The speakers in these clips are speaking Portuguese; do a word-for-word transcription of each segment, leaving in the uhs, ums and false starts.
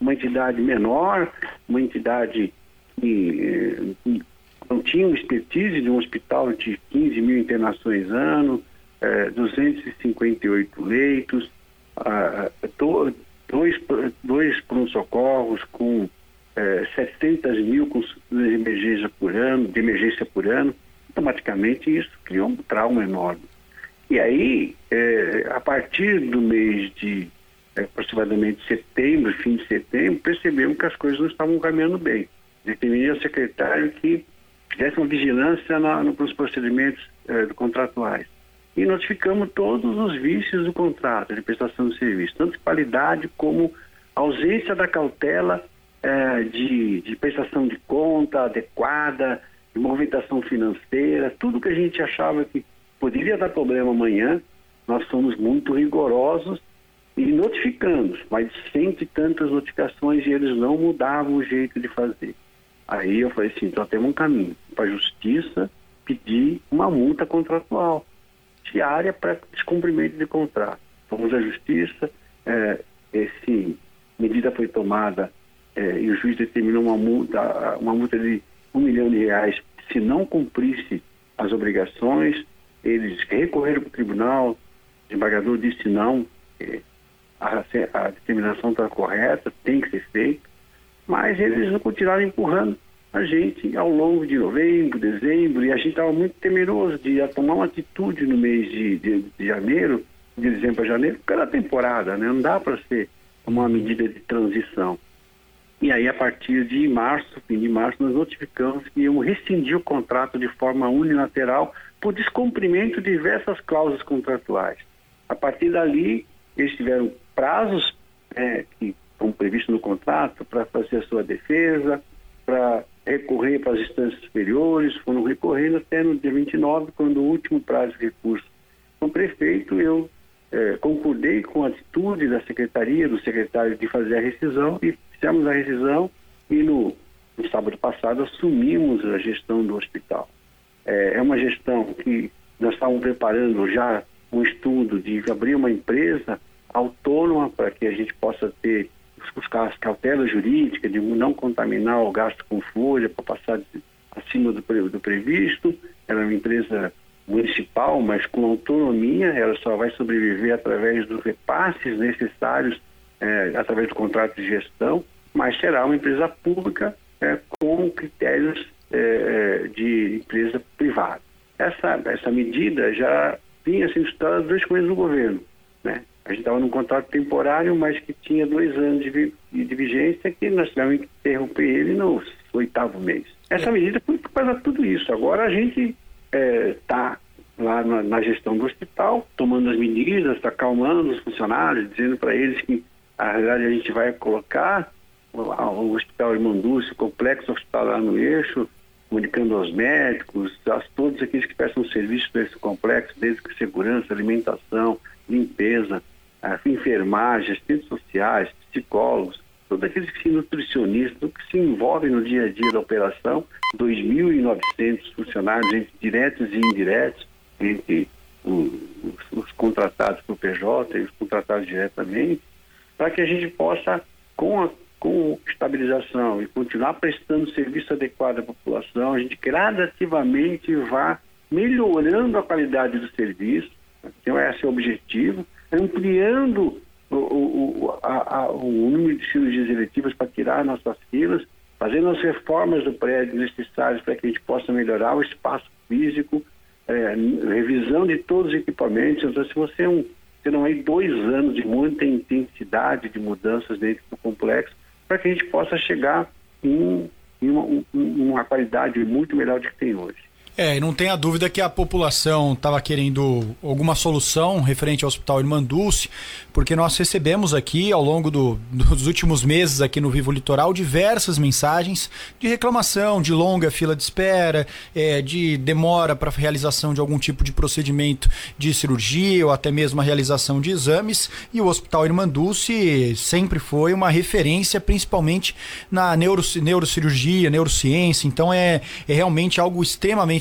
uma entidade menor, uma entidade que eh, não tinha uma expertise de um hospital de quinze mil internações ano, eh, duzentos e cinquenta e oito leitos, ah, do, dois, dois pronto-socorros com eh, setecentas mil consultas de emergência por ano, de emergência por ano. Automaticamente isso criou um trauma enorme. E aí, eh, a partir do mês de eh, aproximadamente setembro, fim de setembro, percebemos que as coisas não estavam caminhando bem. Determinei ao secretário que fizesse uma vigilância na, nos procedimentos eh, contratuais. E notificamos todos os vícios do contrato de prestação de serviço, tanto de qualidade como ausência da cautela eh, de, de prestação de conta adequada, de movimentação financeira, tudo que a gente achava que poderia dar problema amanhã. Nós somos muito rigorosos e notificamos, mais de cento e tantas notificações, e eles não mudavam o jeito de fazer. Aí eu falei assim, então temos um caminho para a justiça pedir uma multa contratual diária para descumprimento de contrato. Fomos à justiça, eh, essa medida foi tomada eh, e o juiz determinou uma multa, uma multa de um milhão de reais se não cumprisse as obrigações. Eles recorreram para o tribunal, o desembargador disse não, eh, a, a determinação está correta, tem que ser feito, mas eles não continuaram empurrando a gente ao longo de novembro, dezembro, e a gente estava muito temeroso de tomar uma atitude no mês de, de, de janeiro, de dezembro a janeiro, porque era a temporada, né? Não dá para ser uma medida de transição. E aí, a partir de março, fim de março, nós notificamos que iam rescindir o contrato de forma unilateral por descumprimento de diversas cláusulas contratuais. A partir dali, eles tiveram prazos é, que estão previstos no contrato para fazer a sua defesa, para recorrer para as instâncias superiores, foram recorrendo até no dia vinte e nove, quando o último prazo de recurso. Como prefeito, eu eh, concordei com a atitude da secretaria, do secretário, de fazer a rescisão, e fizemos a rescisão, e no, no sábado passado assumimos a gestão do hospital. É, é uma gestão que nós estávamos preparando já um estudo de abrir uma empresa autônoma para que a gente possa ter buscar as cautelas jurídicas de não contaminar o gasto com folha para passar acima do, do previsto. Ela é uma empresa municipal, mas com autonomia. Ela só vai sobreviver através dos repasses necessários, é, através do contrato de gestão, mas será uma empresa pública é, com critérios é, de empresa privada. Essa, essa medida já vinha sendo estudada dois meses no governo, né? A gente estava num contrato temporário, mas que tinha dois anos de, vi de vigência, que nós tivemos que interromper ele no oitavo mês. Essa medida foi por causa de tudo isso. Agora a gente está é, lá na, na gestão do hospital, tomando as medidas, está acalmando os funcionários, dizendo para eles que, na realidade, a gente vai colocar o, o Hospital Irmã Dulce, o complexo hospitalar no eixo, comunicando aos médicos, a todos aqueles que prestam serviço desse complexo, desde que segurança, alimentação, limpeza, a enfermagem, assistentes sociais, psicólogos, todos aqueles que se nutricionistas, tudo que se envolvem no dia a dia da operação, dois mil e novecentos funcionários, entre diretos e indiretos, entre os, os contratados pelo P J e os contratados diretamente, para que a gente possa, com a com estabilização e continuar prestando serviço adequado à população, a gente gradativamente vá melhorando a qualidade do serviço. Então, esse é o objetivo, ampliando o, o, a, a, o número de cirurgias eletivas para tirar nossas filas, fazendo as reformas do prédio necessárias para que a gente possa melhorar o espaço físico, é, revisão de todos os equipamentos. Então, se você é um, terão aí dois anos de muita intensidade de mudanças dentro do complexo, para que a gente possa chegar em, em uma, um, uma qualidade muito melhor do que tem hoje. É, e não tenha dúvida que a população estava querendo alguma solução referente ao Hospital Irmã Dulce, porque nós recebemos aqui, ao longo do, dos últimos meses aqui no Vivo Litoral, diversas mensagens de reclamação, de longa fila de espera, é, de demora para a realização de algum tipo de procedimento de cirurgia ou até mesmo a realização de exames, e o Hospital Irmã Dulce sempre foi uma referência, principalmente na neuro, neurocirurgia, neurociência. Então é, é realmente algo extremamente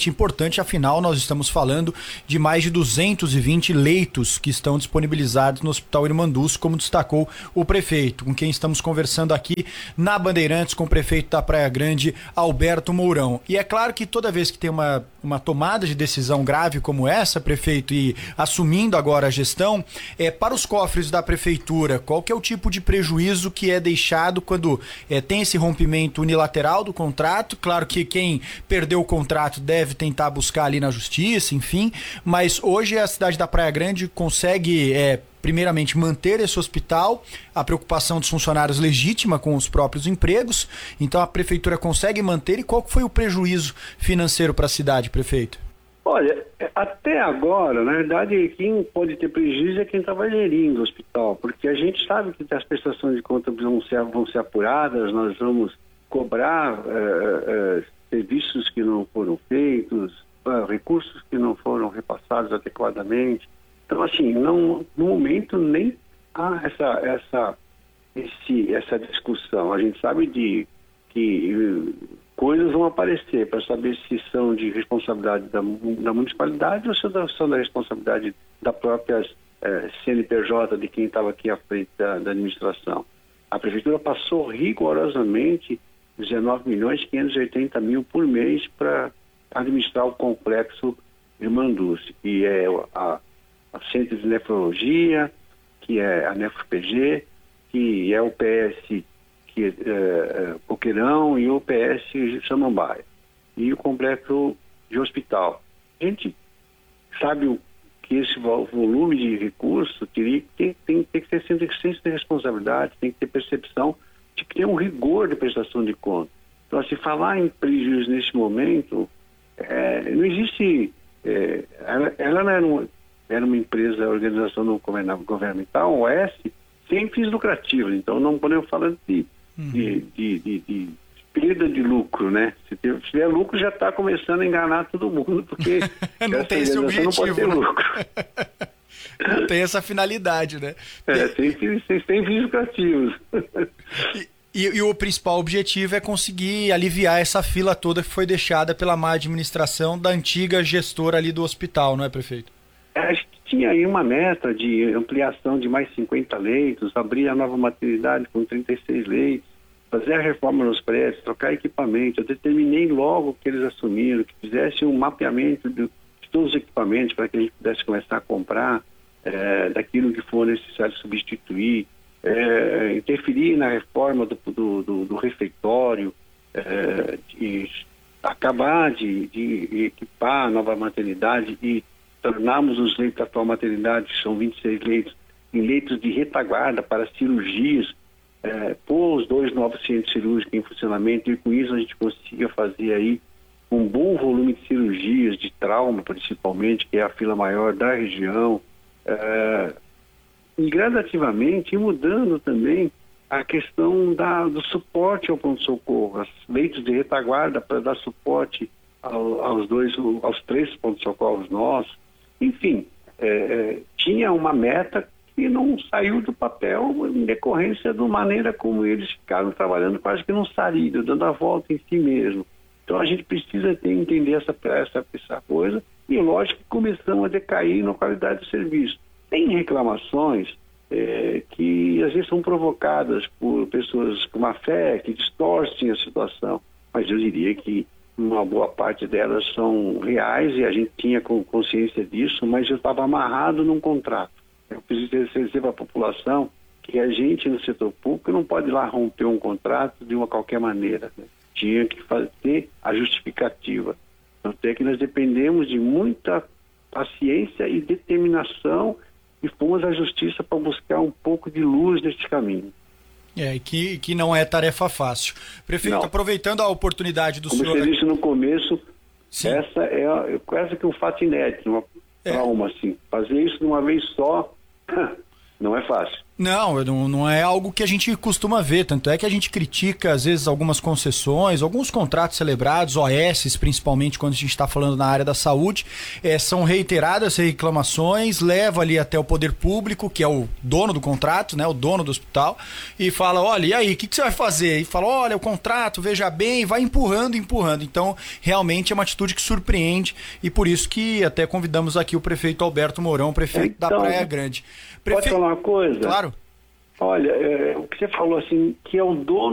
extremamente importante, afinal nós estamos falando de mais de duzentos e vinte leitos que estão disponibilizados no Hospital Irmanduz, como destacou o prefeito, com quem estamos conversando aqui na Bandeirantes com o prefeito da Praia Grande, Alberto Mourão. E é claro que toda vez que tem uma, uma tomada de decisão grave como essa, prefeito, e assumindo agora a gestão, é, para os cofres da prefeitura, qual que é o tipo de prejuízo que é deixado quando é, tem esse rompimento unilateral do contrato? Claro que quem perdeu o contrato deve tentar buscar ali na justiça, enfim, mas hoje a cidade da Praia Grande consegue, é, primeiramente, manter esse hospital, a preocupação dos funcionários legítima com os próprios empregos, então a prefeitura consegue manter. E qual foi o prejuízo financeiro para a cidade, prefeito? Olha, até agora, na verdade, quem pode ter prejuízo é quem estava gerindo o hospital, porque a gente sabe que as prestações de contas vão ser, vão ser apuradas, nós vamos cobrar uh, uh, serviços que não foram feitos, uh, recursos que não foram repassados adequadamente. Então, assim, não, no momento nem há essa, essa, esse, essa discussão. A gente sabe de que uh, coisas vão aparecer para saber se são de responsabilidade da, da municipalidade ou se são da responsabilidade da própria uh, C N P J, de quem estava aqui à frente da, da administração. A prefeitura passou rigorosamente dezenove milhões quinhentos e oitenta mil por mês para administrar o complexo Irmanduz, que é a, a Centro de Nefrologia, que é a Nefro-P G, que é o P S que, é, é, Boqueirão e o P S Samambaia, e o complexo de hospital. A gente sabe o, que esse volume de recursos teria, tem, tem, tem que ter senso de responsabilidade, tem que ter percepção de que tem um rigor de prestação de conta. Então, se falar em prejuízo nesse momento, é, não existe... É, ela, ela não era, um, era uma empresa, organização não governamental, O S, sem fins lucrativos. Então, não podemos falar de, uhum. de, de, de, de perda de lucro, né? Se tiver, se tiver lucro, já está começando a enganar todo mundo, porque não tem esse objetivo, não pode ter né? lucro. Não tem essa finalidade, né? É, tem, tem, tem fins lucrativos. E, e, e o principal objetivo é conseguir aliviar essa fila toda que foi deixada pela má administração da antiga gestora ali do hospital, não é, prefeito? É, a gente tinha aí uma meta de ampliação de mais cinquenta leitos, abrir a nova maternidade com trinta e seis leitos, fazer a reforma nos prédios, trocar equipamento. Eu determinei logo que eles assumiram, que fizessem um mapeamento de, de todos os equipamentos para que a gente pudesse começar a comprar é, daquilo que for necessário substituir, é, interferir na reforma do, do, do, do refeitório, é, de acabar de, de equipar a nova maternidade e tornarmos os leitos da atual maternidade, que são vinte e seis leitos, em leitos de retaguarda para cirurgias, é, pôr os dois novos centros cirúrgicos em funcionamento, e com isso a gente consiga fazer aí um bom volume de cirurgias, de trauma principalmente, que é a fila maior da região, é, e gradativamente mudando também a questão da, do suporte ao pronto-socorro, os leitos de retaguarda para dar suporte ao, aos dois, aos três pronto-socorros nossos. Enfim, é, é, tinha uma meta que não saiu do papel em decorrência da maneira como eles ficaram trabalhando, quase que não saiu, dando a volta em si mesmo. Então a gente precisa ter, entender essa, essa, essa coisa, e lógico que começamos a decair na qualidade do serviço. Tem reclamações é, que às vezes são provocadas por pessoas com má fé, que distorcem a situação, mas eu diria que uma boa parte delas são reais e a gente tinha consciência disso, mas eu estava amarrado num contrato. Eu preciso dizer para a população que a gente no setor público não pode ir lá romper um contrato de uma qualquer maneira, né? Tinha que fazer a justificativa. Até que nós dependemos de muita paciência e determinação e fomos à justiça para buscar um pouco de luz neste caminho. É, que, que não é tarefa fácil. Prefeito, não. Aproveitando a oportunidade do Como senhor... Como você disse no começo, Sim. essa é quase que um fato inédito, uma é. trauma, assim. Fazer isso de uma vez só não é fácil. Não, não, não é algo que a gente costuma ver, tanto é que a gente critica às vezes algumas concessões, alguns contratos celebrados, O S, principalmente quando a gente está falando na área da saúde, é, são reiteradas reclamações, leva ali até o poder público, que é o dono do contrato, né, o dono do hospital, e fala, olha, e aí, o que, que você vai fazer? E fala, olha, o contrato, veja bem, vai empurrando, empurrando. Então, realmente é uma atitude que surpreende, e por isso que até convidamos aqui o prefeito Alberto Mourão, prefeito então, da Praia Grande. Prefe... Pode falar uma coisa? Claro. Olha, é, o que você falou assim, que é o dono